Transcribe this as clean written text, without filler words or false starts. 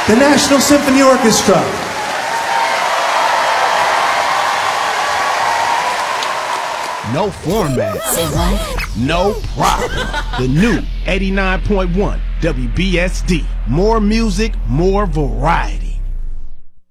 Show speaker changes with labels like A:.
A: the National Symphony Orchestra.
B: No format.
C: Say what?
B: No problem. The new 89.1 WBSD. More music, more variety.